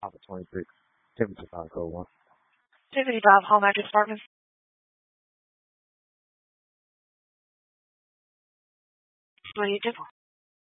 Alpha 23. Tiffany 5 code 1. Tiffany 5, home address apartment. 22.